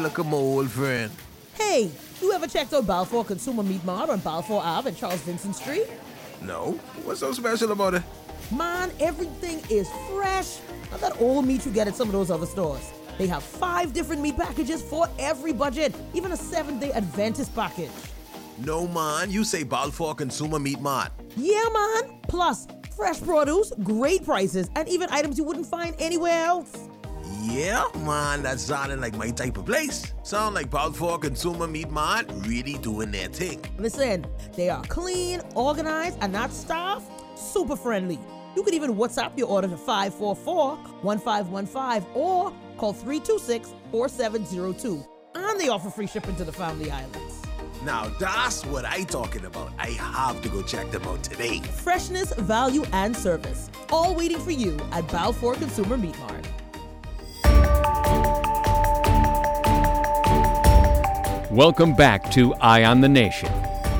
look at my old friend. Hey, you ever checked out Balfour Consumer Meat Mart on Balfour Ave and Charles Vincent Street? No? What's so special about it? Man, everything is fresh. Not that old meat you get at some of those other stores. They have 5 different meat packages for every budget, even a 7-day Adventist package. No, man. You say Balfour Consumer Meat Mart. Yeah, man. Plus, fresh produce, great prices, and even items you wouldn't find anywhere else. Yeah, man. That sounding like my type of place. Sound like Balfour Consumer Meat Mart really doing their thing. Listen, they are clean, organized, and that staff, super friendly. You could even WhatsApp your order to 544-1515 or call 326-4702. And they offer free shipping to the Family Islands. Now, that's what I talking about. I have to go check them out today. Freshness, value, and service. All waiting for you at Balfour Consumer Meat Mart. Welcome back to Eye on the Nation.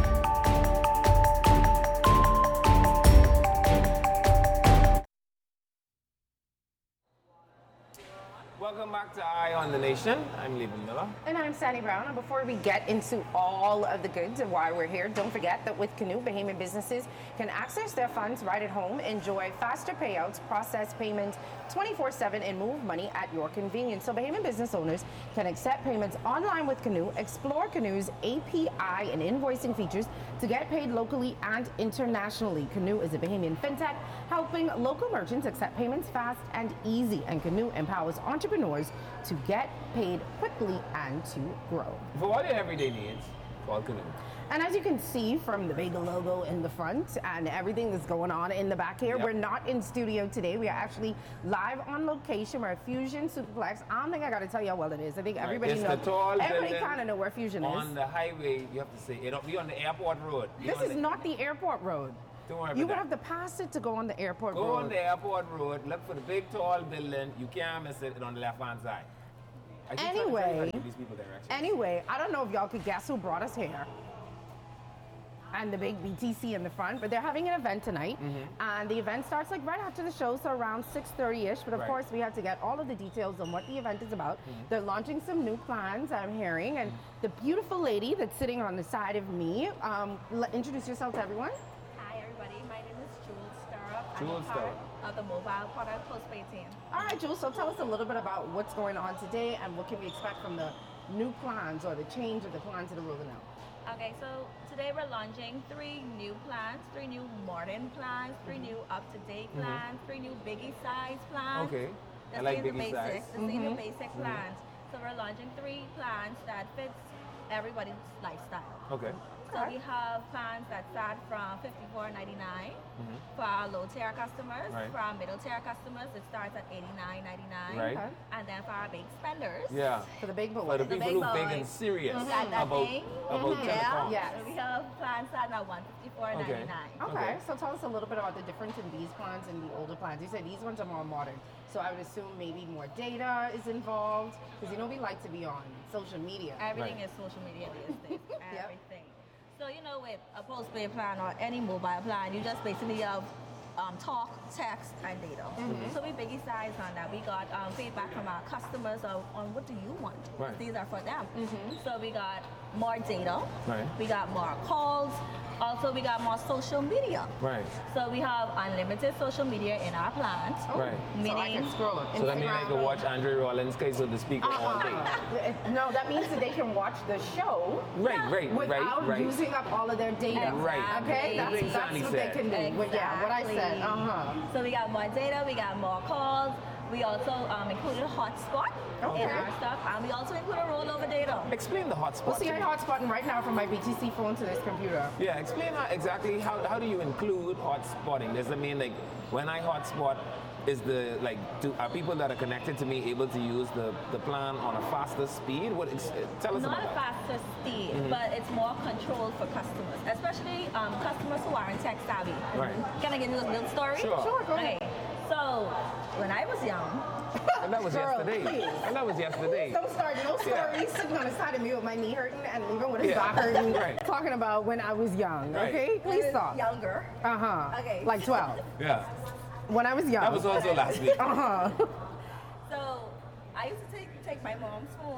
Welcome back to Eye on the Nation. I'm Levin Miller. And I'm Sandy Brown. And before we get into all of the goods and why we're here, don't forget that with Canoe, Bahamian businesses can access their funds right at home, enjoy faster payouts, process payments 24/7, and move money at your convenience. So Bahamian business owners can accept payments online with Canoe, explore Canoe's API and invoicing features to get paid locally and internationally. Canoe is a Bahamian fintech helping local merchants accept payments fast and easy. And Canoe empowers entrepreneurs to get paid quickly and to grow. For all your everyday needs, call Canoe. And as you can see from the big logo in the front and everything that's going on in the back here, we're not in studio today. We are actually live on location. We're at Fusion Superplex. I don't think I got to tell you how well it is. I think everybody It's knows. the tall Everybody building kind of know where Fusion is. On the highway, you have to say, it'll be on the airport road. This is not the airport road. Don't worry about You would that. have to pass it to go on the airport Go road. on the airport road, look for the big tall building. You can't miss it. It's on the left-hand side. I keep trying to tell you how to give these people directions. Anyway, I don't know if y'all could guess who brought us here. And the big BTC in the front, but they're having an event tonight, and the event starts like right after the show, so around 6:30ish. But of course, we have to get all of the details on what the event is about. They're launching some new plans, I'm hearing, and the beautiful lady that's sitting on the side of me. Introduce yourself to everyone. Hi everybody, my name is Jules Stirrup. Jules I'm a part of the mobile product postpaid team. All right, Jules. So tell us a little bit about what's going on today, and what can we expect from the new plans or the change of the plans that are rolling out. Okay, so today we're launching 3 new plans, 3 new modern plans, 3 new up-to-date plans, 3 new biggie size plans. Okay, The I like senior biggie size. basic, the senior basic plans. So we're launching 3 plans that fits everybody's lifestyle. Okay. So we have plans that start from $54.99 for our low tier customers. Right. For our middle tier customers, it starts at $89.99. Right. Okay. And then for our big spenders, Yeah. For the big For boy. the The people big who big and boys. serious That about thing. telecom. Yes. So we have plans starting at $154.99. Okay, Okay. so tell us a little bit about the difference in these plans and the older plans. You said these ones are more modern, so I would assume maybe more data is involved, because you know we like to be on social media. Everything Right. is social media these days. Everything. So you know, with a postpaid plan or any mobile plan, you just basically have talk, text, and data. So we biggie size on that. We got feedback from our customers on what do you want. Right. These are for them. So we got more data. Right. We got more calls. Also, we got more social media. Right. So we have unlimited social media in our plans. Right. So I Meaning, can scroll it. So that means I can watch Andre Rollins' Case of the Speaker all day. No, that means that they can watch the show Right. without using up all of their data. Right. Okay, Everything that's Sonny what said. they can do. Yeah, what I said. So we got more data, we got more calls. We also included a hotspot in our stuff, and we also included rollover data. Explain the hotspot. Well, see, to I'm me. hotspotting right now from my BTC phone to this computer. Yeah, explain exactly how do you include hotspotting? Does it mean like when I hotspot, is the are people that are connected to me able to use the plan on a faster speed? Tell us Not about a that. faster speed, but it's more controlled for customers, especially customers who aren't tech savvy. Right. Can I give you a little story? Sure. Sure, go ahead. Okay. So when I was young, And that was Girl, yesterday. please. And that was yesterday. Don't start no stories Yeah. sitting on the side of me with my knee hurting and even with his Yeah. back hurting, Right. talking about when I was young. Right. Okay, please I was stop. younger. Okay. Like 12. Yeah. When I was young. That was also last week. Uh-huh. So I used to take my mom's phone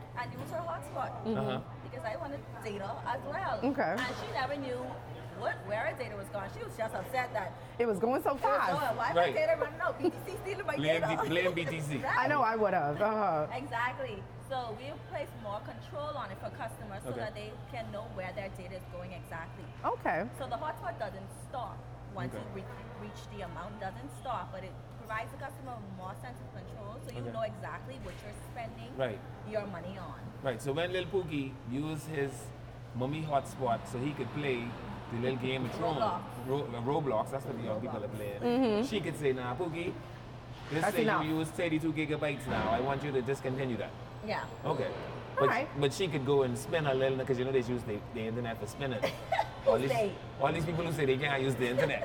and use her hotspot because I wanted data as well. Okay. And she never knew where her data was going. She was just upset that It was going so it was fast. going. Why Right. my data running out? BTC stealing my Blame, data. blame BTC. Right. I know I would have. Exactly. So we place more control on it for customers so Okay. that they can know where their data is going exactly. Okay. So the hotspot doesn't stop once Okay. you reach the amount. Doesn't stop, but it provides the customer more sense of control, so you Okay. know exactly what you're spending Right. your money on. Right, so when Lil Pookie used his mummy hotspot so he could play the little game of Thrones, Roblox, that's what the young people are playing, she could say, nah, Pookie, this That's say enough. you use 32 gigabytes now. I want you to discontinue that. Yeah. Okay. Alright. But she could go and spin a little, because you know they use the internet for spinning. They? all these people who say they can't use the internet.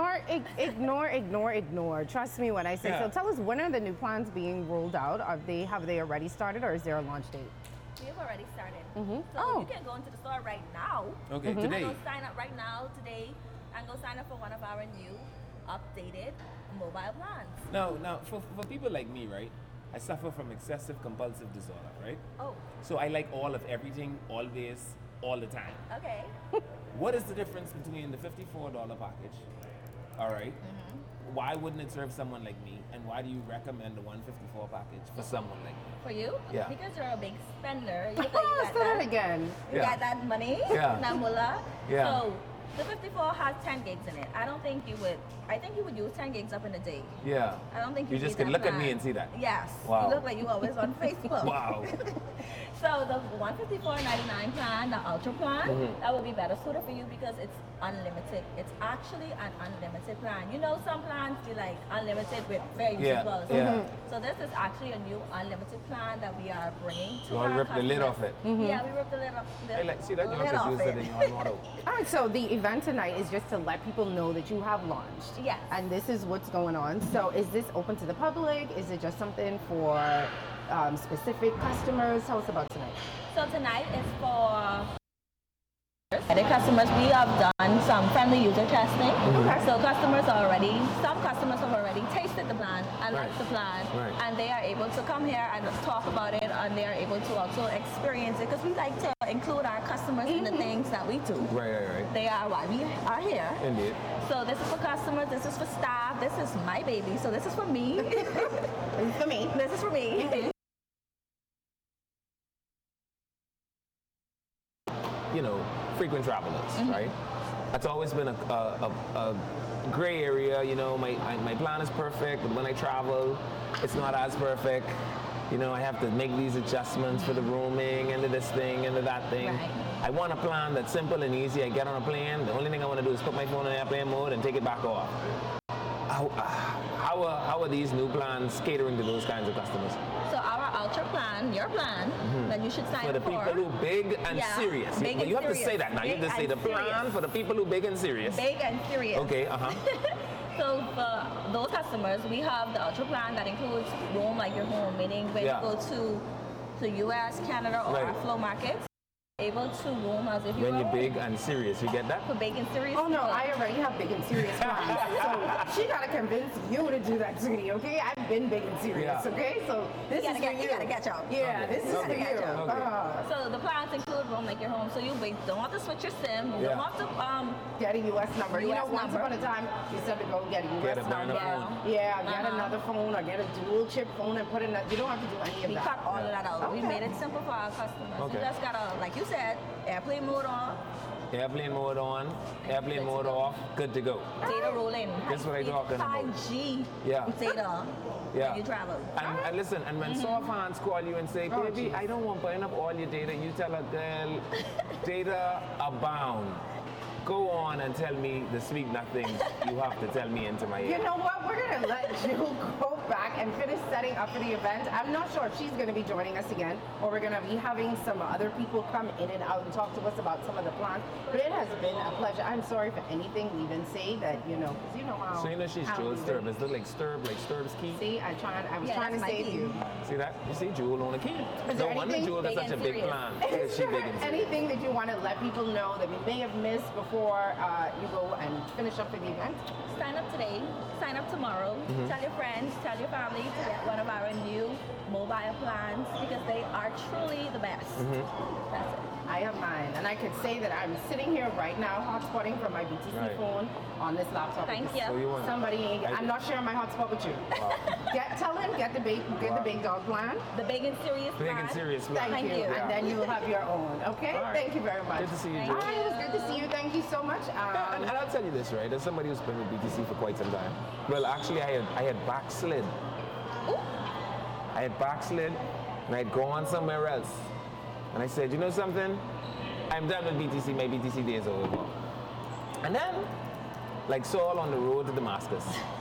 Ignore. Trust me when I say Yeah. so. Tell us, when are the new plans being rolled out? Have they already started, or is there a launch date? We have already started. So Oh. you can go into the store right now. Okay, And today. go sign up right now, today, and go sign up for one of our new updated mobile plans. Now, for people like me, right? I suffer from excessive compulsive disorder, right? Oh, So I like all of everything, always, all the time. okay. What is the difference between the $54 package? All right. Why wouldn't it serve someone like me? And why do you recommend the $154 package for someone like me? For you? Yeah. Because you're a big spender. You look like you got Say that that. again. You Yeah. got that money, Yeah. that mullah. Yeah. So the 54 has 10 gigs in it. I don't think you would. I think you would use 10 gigs up in a day. Yeah. I don't think You you just need could that look at me plan. and see that. Yes. Wow. You look like you always on Facebook. Wow. So the $154.99 plan, the Ultra plan, Mm-hmm. that would be better suited for you because it's unlimited. It's actually an unlimited plan. You know, some plans you like unlimited with very Yeah, cheap yeah. So this is actually a new unlimited plan that we are bringing to You our all rip the lid off customers. it. Yeah, we ripped the lid off. I like, see that you lid could off use it in your model. All right, so the event tonight is just to let people know that you have launched. Yes. And this is what's going on. So is this open to the public? Is it just something for specific customers? Tell us about tonight. So tonight is for the customers. We have done some friendly user testing. So some customers have already tasted the plan and Right. liked the plan, Right. and they are able to come here and talk about it, and they are able to also experience it because we like to include our customers in the things that we do. Right. They are why we are here. Indeed. So this is for customers. This is for staff. This is my baby. So this is for me. For me. This is for me. You know, frequent travelers, right? That's always been a gray area. You know, my plan is perfect, but when I travel, it's not as perfect. You know, I have to make these adjustments for the roaming and to this thing and to that thing. Right. I want a plan that's simple and easy. I get on a plane. The only thing I want to do is put my phone in airplane mode and take it back off. How are these new plans catering to those kinds of customers? So our Ultra plan, your plan, that you should sign For the up for. people who big and Yeah, serious. big But and you have to serious. say that now. You have Big to say and the plan serious. for the people who big and serious. Big and serious. Okay, So for those customers, we have the Ultra plan that includes roam like your home, meaning when Yeah. you go to US, Canada, or Right. our flow markets, able to roam as if you When were you're home. big and serious, you get that? For big and serious Oh no, people. I already have big and serious plans. So she gotta convince you to do that, sweetie, okay? I've been big and serious, Yeah. okay? So this You is gotta for get- you gotta catch up. Yeah, Okay. this is Okay. for you. Catch up. Okay. So the plans include roam like your home. So you don't have to switch your SIM. You Yeah. don't have to Get a US number. You know, US once number. upon a time, you said to go get a US Get a burner number. phone. Yeah, get Uh-huh. another phone or get a dual chip phone and put in that. You don't have to do any of we that. cut all of that out. We Okay. made it simple for our customers. Okay. You just gotta, like you said, airplane mode on, Airplane mode on, airplane mode off, good to go. data rolling. That's what I'm high-speed talking about. 5G Yeah. data Yeah. when you travel. And listen, and when soft hands call you and say, Oh, baby, geez. I don't want buying up all your data, you tell a girl, data abound. Go on and tell me the sweet nothings you have to tell me into my You ear. know what? We're gonna let Jill go back and finish setting up for the event. I'm not sure if she's gonna be joining us again, or we're gonna be having some other people come in and out and talk to us about some of the plans. But it has been a pleasure. I'm sorry for anything we even say that because you know how. So you know she's how Joel we Sturb. do. Is it like Sturb's key? See, I was Yeah, trying to that's my save key. you. See that? You see, Jewel on the key. Is No there wonder anything Jewel has big such a and big serious? plan. Is She there big and serious. anything that you want to let people know that we may have missed before you go and finish up for the event? Sign up today, sign up tomorrow. Tell your friends, tell your family to get one of our new mobile plans because they are truly the best. That's it. I have mine, and I could say that I'm sitting here right now hotspotting from my BTC Right. phone on this laptop. Thank because you. So you want Somebody, I'm not sharing my hotspot with you. Tell him, get the big dog plan. The big and serious Big plan. and serious plan. Thank you. you. And then you'll have your own. Okay? All right. Thank you very much. Good to see you, Thank Jewel. All right, it was good to see you. Thank you so much. Yeah, and I'll tell you this, right? As somebody who's been with BTC for quite some time, well, actually, I had backslid. I had backslid, and I'd gone somewhere else. And I said, you know something? I'm done with BTC. My BTC days are over. And then, like Saul on the road to Damascus,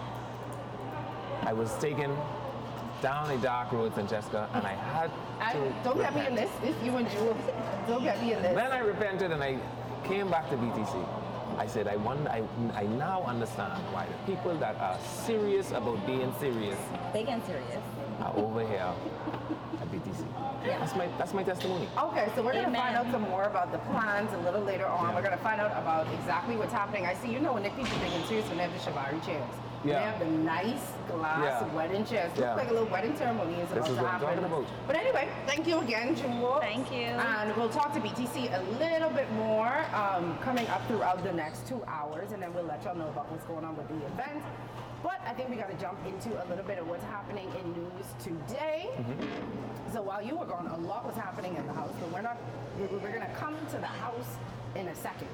I was taken down a dark road, Francesca, and I had to Don't get me in repent. this. It's you and Jewel. Don't get me in this. Then I repented and I came back to BTC. I said, I now understand why the people that are serious about being serious Big and serious. are over here at BTC. That's my testimony. Okay, so we're going to Amen. find out some more about the plans a little later on. Yeah. We're going to find out about exactly what's happening. I see, you know, when Nick people big and serious when they have the Shibari chairs. Yeah. They have the nice glass Yeah. wedding chairs. Looks Yeah. like a little wedding ceremony is about is to what I'm happen. talking about. But anyway, thank you again, Jewel. Thank you. And we'll talk to BTC a little bit more coming up throughout the next 2 hours, and then we'll let y'all know about what's going on with the event. But I think we got to jump into a little bit of what's happening in news today. So while you were gone, a lot was happening in the house, but we're going to come to the house in a second.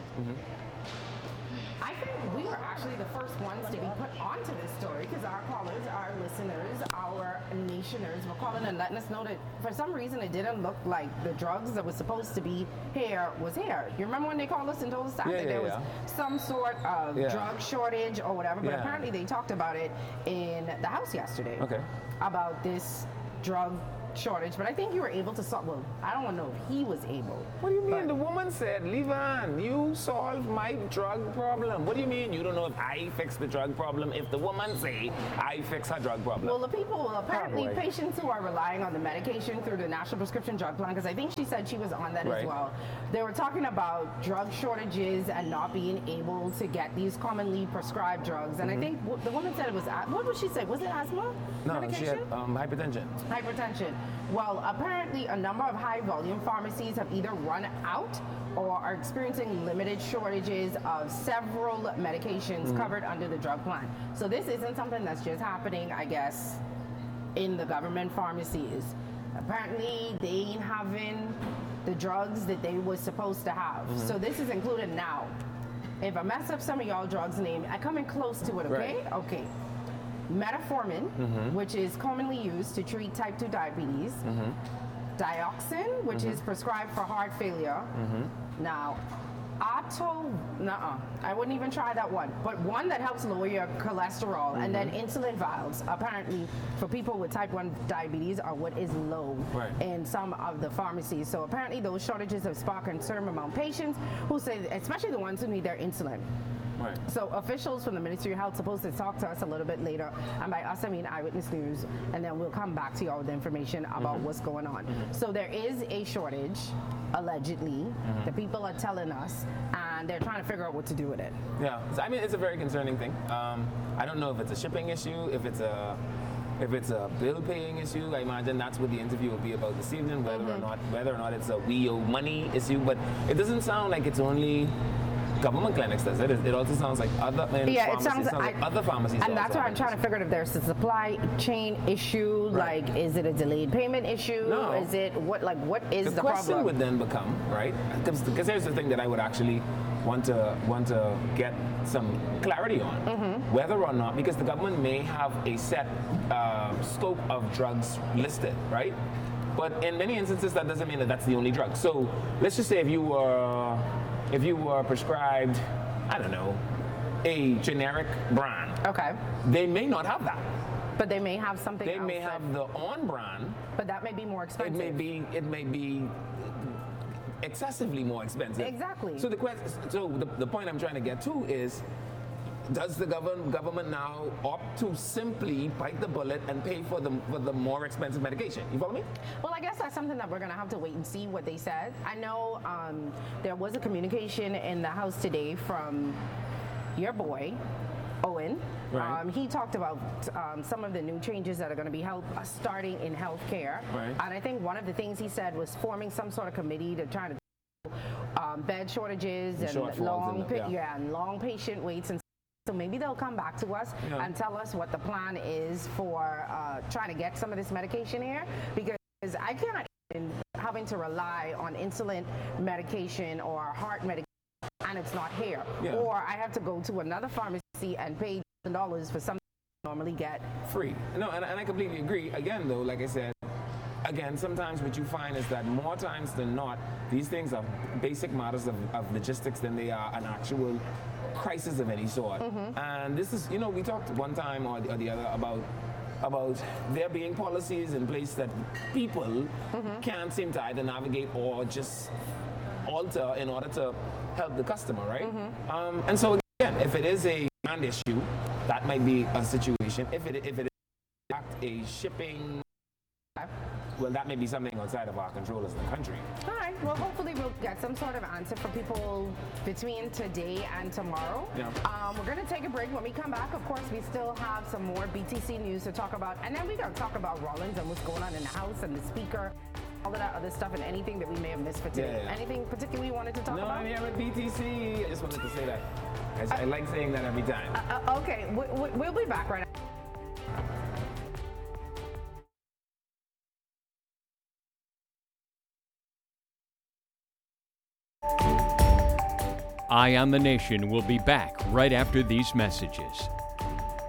I think we were actually the first ones to be put onto this story because our callers, our listeners, our nationers were calling and letting us know that for some reason it didn't look like the drugs that was supposed to be here was here. You remember when they called us and told us that there was some sort of drug shortage or whatever, but apparently they talked about it in the house yesterday. Okay. About this drug shortage, but I think you were able to solve. Well, I don't know if he was able. What do you mean? but- The woman said, Levan, you solved my drug problem. What do you mean you don't know if I fix the drug problem if the woman say I fix her drug problem? Well, the people, apparently boy. patients who are relying on the medication through the National Prescription Drug Plan, because I think she said she was on that as Right. well. They were talking about drug shortages and not being able to get these commonly prescribed drugs. And I think the woman said it was, what did she say? Was it asthma? no, medication? she had hypertension. Hypertension. Well, apparently a number of high volume pharmacies have either run out or are experiencing limited shortages of several medications covered under the drug plan. So this isn't something that's just happening, I guess, in the government pharmacies. Apparently they ain't having the drugs that they were supposed to have. So this is included now. If I mess up some of y'all drugs name, I come in close to it, okay? Right. Okay. Metformin, which is commonly used to treat type 2 diabetes. Dioxin, which is prescribed for heart failure. Now, I wouldn't even try that one. But one that helps lower your cholesterol, and then insulin vials, apparently for people with type 1 diabetes are what is low Right. in some of the pharmacies. So apparently those shortages have sparked concern among patients who say, especially the ones who need their insulin. Right. So officials from the Ministry of Health supposed to talk to us a little bit later, and by us I mean Eyewitness News, and then we'll come back to you all with information about what's going on. So there is a shortage, allegedly, the people are telling us, and they're trying to figure out what to do with it. Yeah, so, I mean, it's a very concerning thing. I don't know if it's a shipping issue, if it's a bill paying issue. I imagine that's what the interview will be about this evening, whether or not it's a we owe money issue. But it doesn't sound like it's only government clinics does it. It also sounds like other other pharmacies. And that's why I'm trying to figure out if there's a supply chain issue. Right. Like, is it a delayed payment issue? No. Is it what is the question problem? would then become, right? Because here's the thing that I would actually want to get some clarity on whether or not, because the government may have a set scope of drugs listed, right? But in many instances, that doesn't mean that that's the only drug. So let's just say if you were prescribed, I don't know, a generic brand, Okay. they may not have that. But they may have something They else. may have the on brand. But that may be more It expensive. may be excessively more expensive. Exactly. So the point I'm trying to get to is does the government now opt to simply bite the bullet and pay for the more expensive medication? You follow me? Well, I guess that's something that we're going to have to wait and see what they said. I know there was a communication in the House today from your boy, Owen. Right. He talked about some of the new changes that are going to be starting in healthcare. Right. And I think one of the things he said was forming some sort of committee to try to bed shortages and long patient waits, and so maybe they'll come back to us and tell us what the plan is for trying to get some of this medication here, because I can't even having to rely on insulin medication or heart medication and it's not here, or I have to go to another pharmacy and pay $1,000 for something I normally get free. No, and I completely agree. Again, though, like I said, sometimes what you find is that more times than not, these things are basic matters of logistics than they are an actual crisis of any sort. And this is, we talked one time or the other about there being policies in place that people can't seem to either navigate or just alter in order to help the customer, right? And so again, if it is a brand issue, that might be a situation. If it is a shipping, well, that may be something outside of our control as the country. All right. Well, hopefully we'll get some sort of answer for people between today and tomorrow. We're going to take a break. When we come back, of course, we still have some more BTC news to talk about. And then we're going to talk about Rollins and what's going on in the House and the Speaker, all of that other stuff, and anything that we may have missed for today. Anything particularly you wanted to talk about? No, I'm here with BTC. I just wanted to say that. I like saying that every time. Okay. We'll be back right now. Eye on the Nation will be back right after these messages.